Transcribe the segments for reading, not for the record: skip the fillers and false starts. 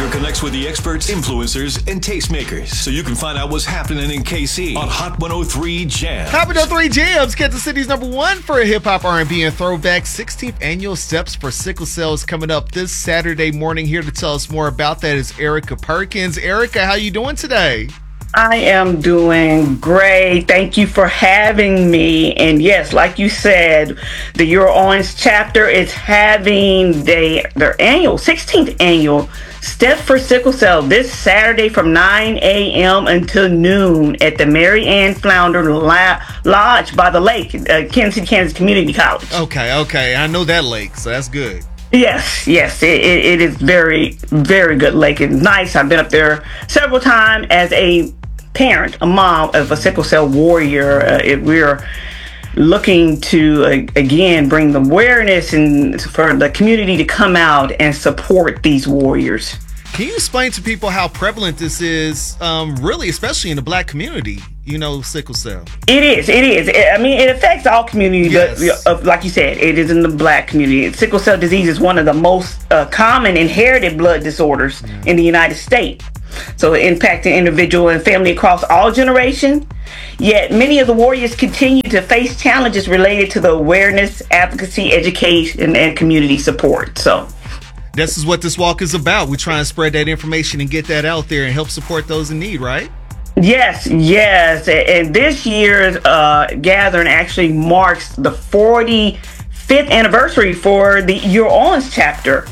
Erica connects with the experts, influencers, and tastemakers so you can find out what's happening in KC on Hot 103 Jams. Hot 103 Jams, Kansas City's #1 for hip-hop, R&B, and throwback. 16th Annual Steps for Sickle Cell is coming up this Saturday morning. Here to tell us more about that is Erica Perkins. Erica, how you doing today? I am doing great. Thank you for having me. And yes, like you said, the Euro Orange chapter is having their 16th annual Step for Sickle Cell this Saturday from 9 a.m. until noon at the Mary Ann Flounder Lodge by the lake, Kansas City, Kansas Community College. Okay. I know that lake, so that's good. Yes, it is very, very good lake. It's nice. I've been up there several times as a parent, a mom of a sickle cell warrior. We're looking to again bring the awareness and for the community to come out and support these warriors. Can you explain to people how prevalent this is, really, especially in the Black community, sickle cell? It is. I mean, it affects all communities, yes. But like you said, it is in the Black community. Sickle cell disease is one of the most common inherited blood disorders in the United States. So it impacts the individual and family across all generations. Yet many of the warriors continue to face challenges related to the awareness, advocacy, education, and community support. So this is what this walk is about. We try and spread that information and get that out there and help support those in need, right? Yes. And this year's gathering actually marks the 45th anniversary for the Your Orange chapter.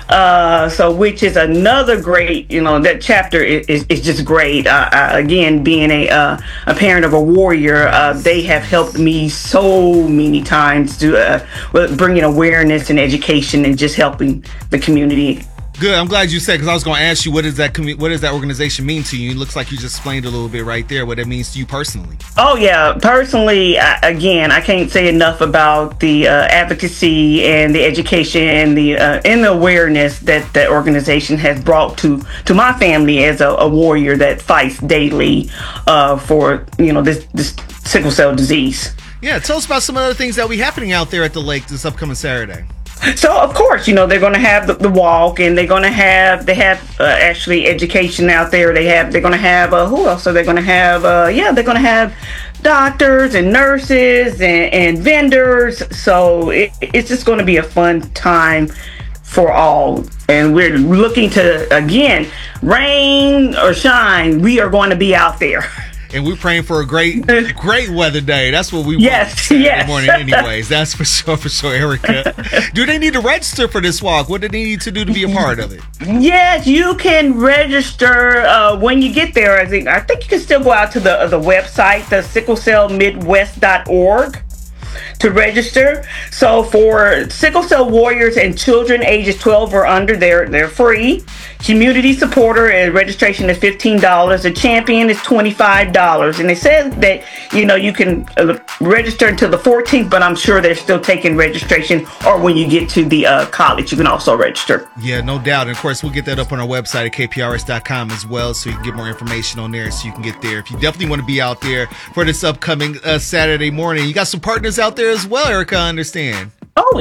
Which is another great, that chapter is just great. Again, being a parent of a warrior, they have helped me so many times to bringing awareness and education and just helping the community. Good. I'm glad you said, because I was going to ask you, what does that organization mean to you? It looks like you just explained a little bit right there what it means to you personally. Oh yeah, personally, I can't say enough about the advocacy and the education and the awareness that the organization has brought to my family as a warrior that fights daily for this sickle cell disease. Yeah, tell us about some other things that will be happening out there at the lake this upcoming Saturday. So of course, they're going to have the walk, and they have actually education out there. They're going to have who else are they going to have? They're going to have doctors and nurses and vendors. So it's just going to be a fun time for all. And we're looking to, again, rain or shine, we are going to be out there. And we're praying for a great weather day. That's what we want Yes. morning anyways. That's for sure, Erica. Do they need to register for this walk? What do they need to do to be a part of it? Yes, you can register when you get there. I think you can still go out to the website, the sicklecellmidwest.org, to register. So for sickle cell warriors and children ages 12 or under, they're free. Community supporter and registration is $15. The champion is $25. And they said that you can register until the 14th, but I'm sure they're still taking registration. Or when you get to the college, you can also register. Yeah, no doubt. And of course, we'll get that up on our website at kprs.com as well, so you can get more information on there, so you can get there. If you definitely want to be out there for this upcoming Saturday morning, you got some partners out there as well, Erica, I understand. Oh,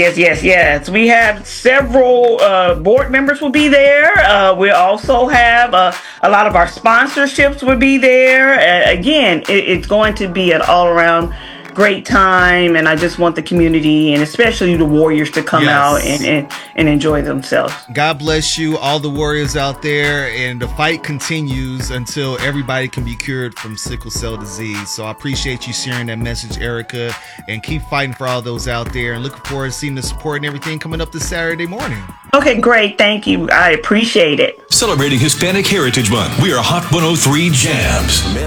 yes. We have several board members will be there. We also have a lot of our sponsorships will be there. Again, it's going to be an all-around great time, and I just want the community and especially the warriors to come out and enjoy themselves. God bless you, all the warriors out there, and the fight continues until everybody can be cured from sickle cell disease. So I appreciate you sharing that message, Erica, and keep fighting for all those out there, and looking forward to seeing the support and everything coming up this Saturday morning. Okay, great. Thank you. I appreciate it. Celebrating Hispanic Heritage Month, we are Hot 103 Jams.